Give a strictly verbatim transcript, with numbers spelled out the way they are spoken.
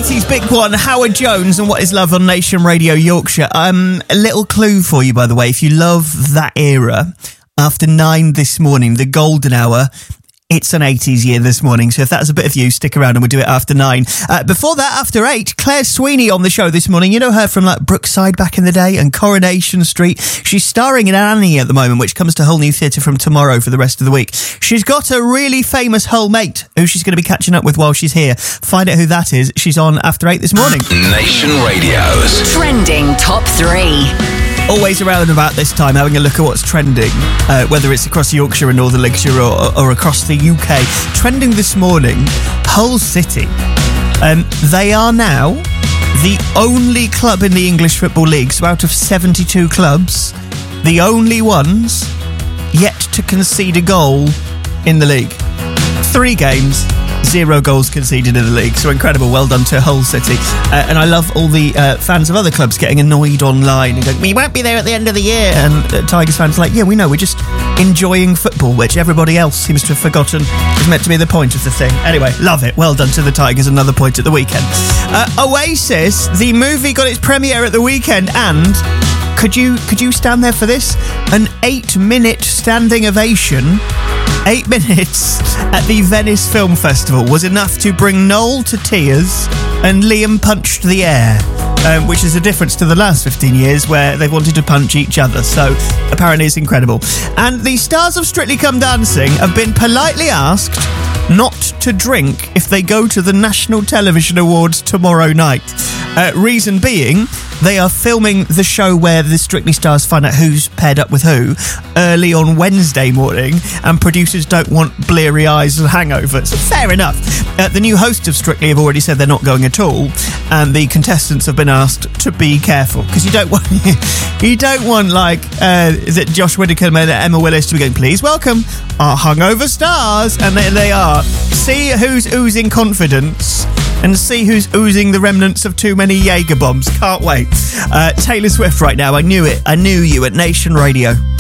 eighties big one, Howard Jones and What Is Love on Nation Radio Yorkshire. Um, a little clue for you, by the way, if you love that era, after nine this morning, the golden hour, it's an eighties year this morning, so if that's a bit of you, stick around and we'll do it after nine. Uh, before that, after eight, Claire Sweeney on the show this morning. You know her from like Brookside back in the day and Coronation Street. She's starring in Annie at the moment, which comes to Hull New Theatre from tomorrow for the rest of the week. She's got a really famous Hull mate who she's going to be catching up with while she's here. Find out who that is. She's on after eight this morning. Nation Radio's Trending Top three. Always around about this time, having a look at what's trending, uh, whether it's across Yorkshire and Northern Lincolnshire or, or across the U K. Trending this morning, Hull City. Um, they are now the only club in the English Football League, so out of seventy-two clubs, the only ones yet to concede a goal in the league. Three games, zero goals conceded in the league. So incredible. Well done to Hull City. Uh, and I love all the uh, fans of other clubs getting annoyed online and going, we won't be there at the end of the year. And uh, Tigers fans are like, yeah, we know. We're just enjoying football, which everybody else seems to have forgotten is meant to be the point of the thing. Anyway, love it. Well done to the Tigers. Another point at the weekend. Uh, Oasis, the movie got its premiere at the weekend, and could you could you stand there for this? An eight-minute standing ovation. Eight minutes at the Venice Film Festival was enough to bring Noel to tears and Liam punched the air, um, which is a difference to the last fifteen years where they wanted to punch each other. So apparently it's incredible. And the stars of Strictly Come Dancing have been politely asked not to drink if they go to the National Television Awards tomorrow night. Uh, reason being, they are filming the show where the Strictly stars find out who's paired up with who early on Wednesday morning, and producers don't want bleary eyes and hangovers. So fair enough. Uh, the new hosts of Strictly have already said they're not going at all, and the contestants have been asked to be careful, because you don't want you don't want like uh, is it Josh Widdicombe and Emma Willis to be going, please welcome our hungover stars, and there they are. See who's oozing confidence and see who's oozing the remnants of too many Jaeger bombs. Can't wait. Uh, Taylor Swift right now. I knew it. I knew you at Nation Radio.